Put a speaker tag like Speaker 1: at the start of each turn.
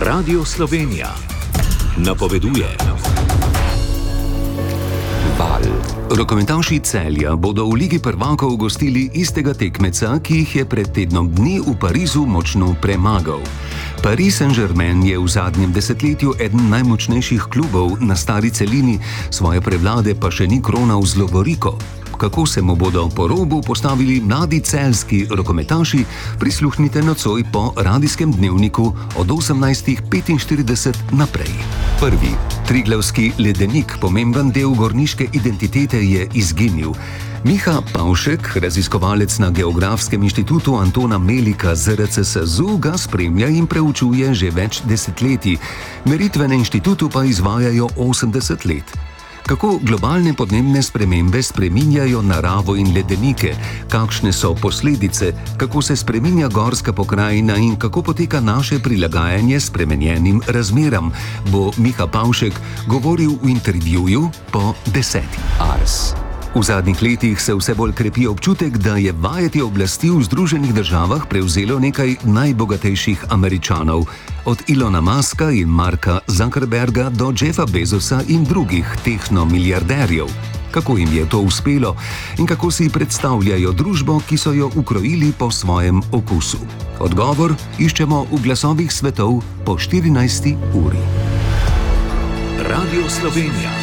Speaker 1: Radio Slovenija napoveduje. Val. Rokometaši Celja bodo v Ligi prvakov gostili istega tekmeca, ki jih je pred tednom dni v Parizu močno premagal. Paris Saint-Germain je v zadnjem desetletju eden najmočnejših klubov na stari celini, svoje prevlade pa še ni kronal z lovoriko. Kako se mu bodo po robu postavili mladi celjski rokometaši, prisluhnite nocoj po radijskem dnevniku od 18:45 naprej. Prvi, Triglavski ledenik, pomemben del gorniške identitete, je izginil. Miha Pavšek, raziskovalec na Geografskem inštitutu Antona Melika ZRC SAZU, ga spremlja in preučuje že več desetletij. Meritve na inštitutu pa izvajajo 80 let. Kako globalne podnebne spremembe spreminjajo naravo in ledenike, kakšne so posledice, kako se spreminja gorska pokrajina in kako poteka naše prilagajanje spremenjenim razmeram, bo Miha Pavšek govoril v intervjuju po 10. Ars. V zadnjih letih se vse bolj krepi občutek, da je vajeti oblasti v Združenih državah prevzelo nekaj najbogatejših Američanov, od Ilona Muska in Marka Zuckerberga do Jeffa Bezosa in drugih tehnomiliarderjev. Kako jim je to uspelo in kako si predstavljajo družbo, ki so jo ukrojili po svojem okusu? Odgovor iščemo v glasovih svetov po 14. uri. Radio Slovenija.